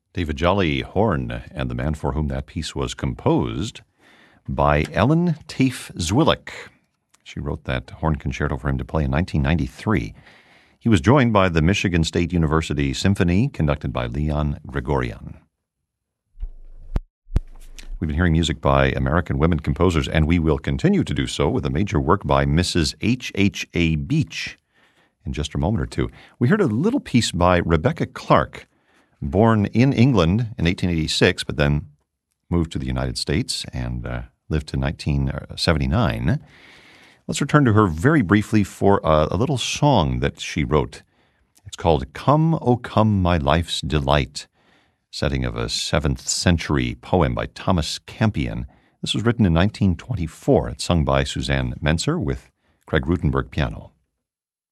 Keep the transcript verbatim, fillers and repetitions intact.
David Jolly Horn, and the man for whom that piece was composed by Ellen Tafe Zwillick. She wrote that horn concerto for him to play in nineteen ninety-three. He was joined by the Michigan State University Symphony, conducted by Leon Gregorian. We've been hearing music by American women composers, and we will continue to do so with a major work by Missus H H A. Beach in just a moment or two. We heard a little piece by Rebecca Clark, born in England in eighteen eighty-six, but then moved to the United States and uh, lived to nineteen seventy-nine. Let's return to her very briefly for a, a little song that she wrote. It's called Come, O Come, My Life's Delight, setting of a seventh century poem by Thomas Campion. This was written in nineteen twenty-four. It's sung by Suzanne Menser with Craig Rutenberg piano.